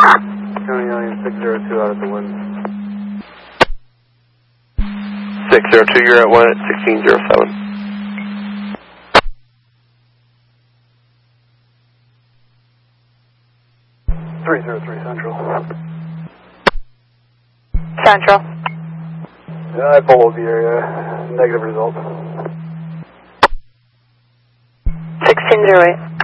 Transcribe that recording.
County Alien 602 out at the wind. 602, you're at 1 at 1607. 303 Central. Central. Yeah, I followed the area. Negative result. 1608.